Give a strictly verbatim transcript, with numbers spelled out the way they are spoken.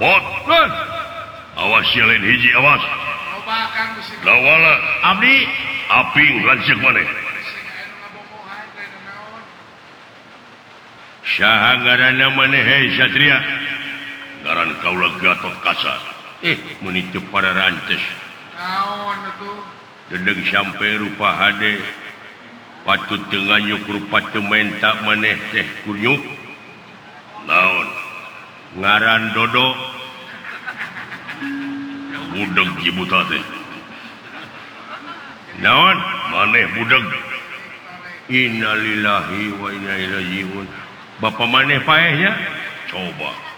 awas hiji awas Abdi api lancik maneh syahangarana maneh hei Satria ngaran kaula Gatot Kaca eh meuni teu para rantes naon atuh dedeg sampai rupa hade patut teu nganyuk rupa teu menta maneh teh kunyuk naon ngaran Dodo budeg jibuta teh naon maneh budeg innalillahi wa inna ilaihi rajiun bapak maneh paehnya coba